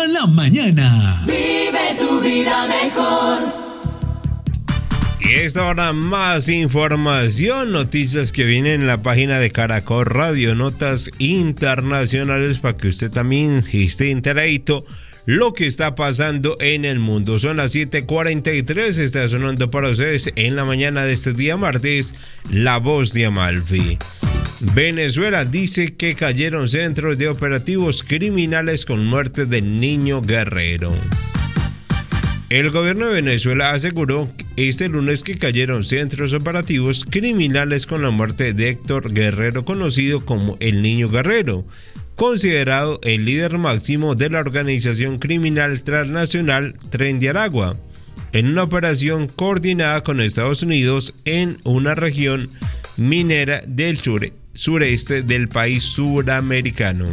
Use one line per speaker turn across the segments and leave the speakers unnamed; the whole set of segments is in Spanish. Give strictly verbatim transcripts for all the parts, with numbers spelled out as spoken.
toda la mañana.
Vive tu vida mejor.
Y esta hora más información, noticias que vienen en la página de Caracol Radio, notas internacionales para que usted también esté enteradito lo que está pasando en el mundo. Son las siete cuarenta y tres, está sonando para ustedes en la mañana de este día martes, La Voz de Amalfi. Venezuela dice que cayeron centros de operativos criminales con muerte del niño Guerrero. El gobierno de Venezuela aseguró este lunes que cayeron centros operativos criminales con la muerte de Héctor Guerrero, conocido como el Niño Guerrero, considerado el líder máximo de la organización criminal transnacional Tren de Aragua, en una operación coordinada con Estados Unidos en una región minera del sur, sureste del país suramericano.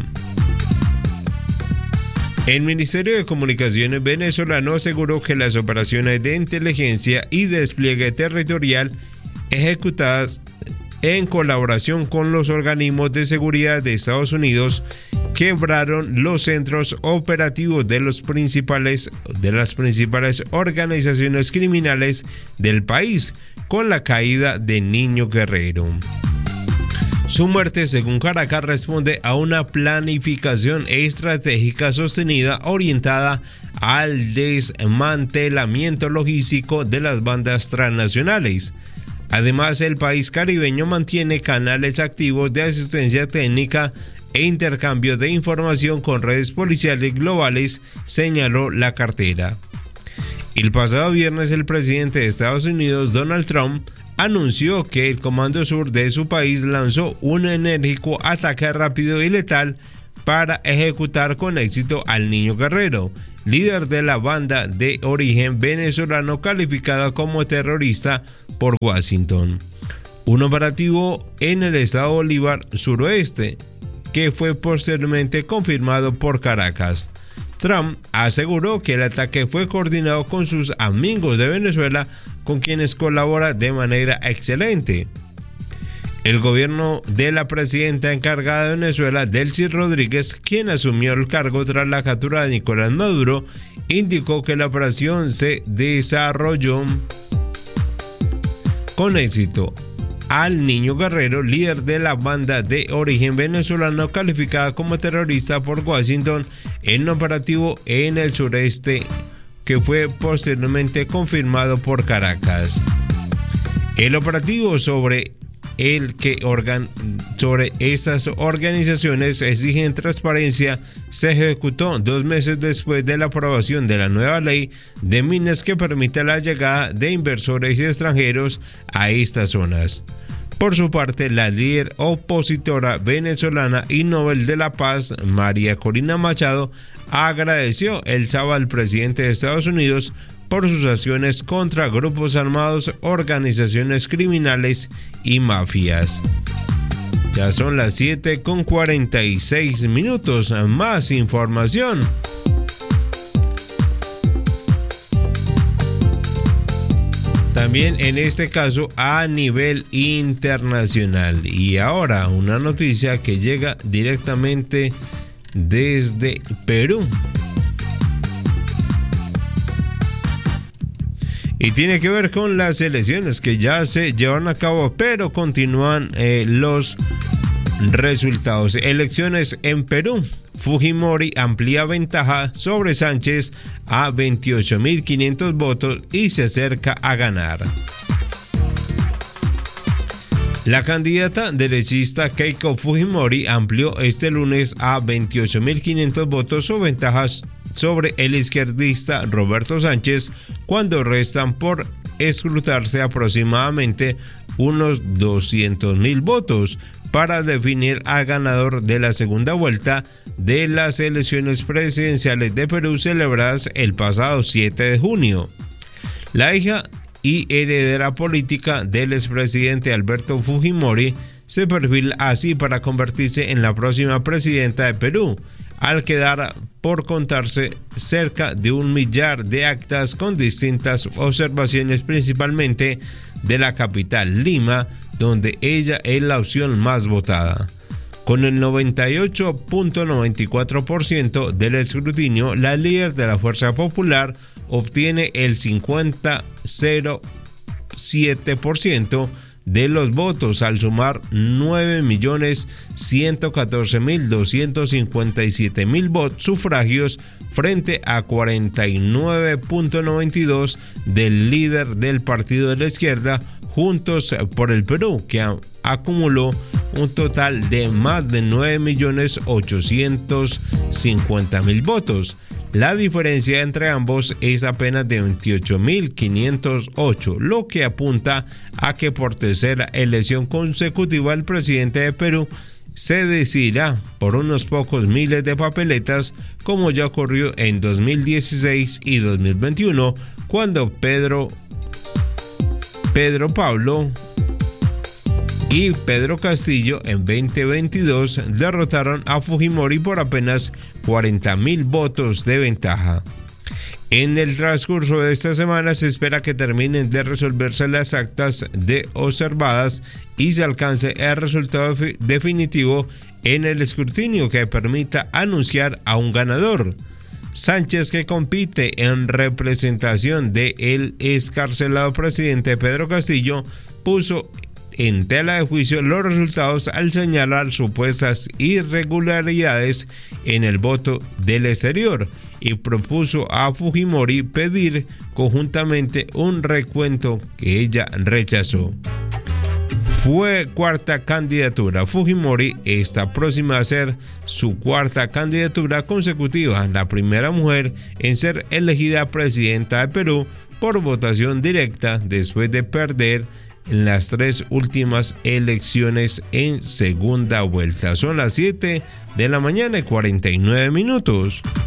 El Ministerio de Comunicaciones venezolano aseguró que las operaciones de inteligencia y despliegue territorial ejecutadas en colaboración con los organismos de seguridad de Estados Unidos quebraron los centros operativos de los principales de las principales organizaciones criminales del país con la caída de Niño Guerrero. Su muerte, según Caracas, responde a una planificación estratégica sostenida orientada al desmantelamiento logístico de las bandas transnacionales. Además, el país caribeño mantiene canales activos de asistencia técnica e intercambio de información con redes policiales globales, señaló la cartera. El pasado viernes, el presidente de Estados Unidos, Donald Trump, anunció que el Comando Sur de su país lanzó un enérgico ataque rápido y letal para ejecutar con éxito al Niño Guerrero, líder de la banda de origen venezolano calificada como terrorista por Washington. Un operativo en el estado Bolívar suroeste, que fue posteriormente confirmado por Caracas. Trump aseguró que el ataque fue coordinado con sus amigos de Venezuela, con quienes colabora de manera excelente. El gobierno de la presidenta encargada de Venezuela, Delcy Rodríguez, quien asumió el cargo tras la captura de Nicolás Maduro, indicó que la operación se desarrolló con éxito. Al Niño Guerrero, líder de la banda de origen venezolano calificada como terrorista por Washington, en un operativo en el sureste que fue posteriormente confirmado por Caracas. El operativo sobre el que organ, sobre estas organizaciones exigen transparencia se ejecutó dos meses después de la aprobación de la nueva ley de minas que permite la llegada de inversores extranjeros a estas zonas. Por su parte, la líder opositora venezolana y Nobel de la Paz, María Corina Machado, agradeció el sábado al presidente de Estados Unidos por sus acciones contra grupos armados, organizaciones criminales y mafias. Ya son las siete con cuarenta y seis minutos. Más información. También en este caso a nivel internacional. Y ahora una noticia que llega directamente desde Perú. Y tiene que ver con las elecciones que ya se llevan a cabo, pero continúan eh, los resultados. Elecciones en Perú. Fujimori amplía ventaja sobre Sánchez a veintiocho mil quinientos votos y se acerca a ganar. La candidata derechista Keiko Fujimori amplió este lunes a veintiocho mil quinientos votos su ventajas sobre el izquierdista Roberto Sánchez, cuando restan por escrutarse aproximadamente unos doscientos mil votos para definir al ganador de la segunda vuelta de las elecciones presidenciales de Perú celebradas el pasado siete de junio. La hija y heredera política del expresidente Alberto Fujimori se perfila así para convertirse en la próxima presidenta de Perú, al quedar por contarse cerca de un millar de actas con distintas observaciones, principalmente de la capital, Lima, donde ella es la opción más votada. Con el noventa y ocho punto noventa y cuatro por ciento del escrutinio, la líder de la Fuerza Popular obtiene el cincuenta punto cero siete por ciento de los votos al sumar nueve millones ciento catorce mil doscientos cincuenta y siete mil sufragios frente a cuarenta y nueve punto noventa y dos del líder del partido de la izquierda Juntos por el Perú, que acumuló un total de más de nueve millones ochocientos cincuenta mil votos. La diferencia entre ambos es apenas de veintiocho mil quinientos ocho, lo que apunta a que por tercera elección consecutiva el presidente de Perú se decidirá por unos pocos miles de papeletas, como ya ocurrió en dos mil dieciséis y dos mil veintiuno, cuando Pedro, Pedro Pablo y Pedro Castillo en veinte veintidós derrotaron a Fujimori por apenas cuarenta mil votos de ventaja. En el transcurso de esta semana se espera que terminen de resolverse las actas de observadas y se alcance el resultado definitivo en el escrutinio que permita anunciar a un ganador. Sánchez, que compite en representación del excarcelado presidente Pedro Castillo, puso en tela de juicio los resultados al señalar supuestas irregularidades en el voto del exterior y propuso a Fujimori pedir conjuntamente un recuento que ella rechazó. Fue cuarta candidatura. Fujimori está próxima a ser su cuarta candidatura consecutiva, la primera mujer en ser elegida presidenta de Perú por votación directa después de perder en las tres últimas elecciones en segunda vuelta. Son las siete de la mañana y cuarenta y nueve minutos.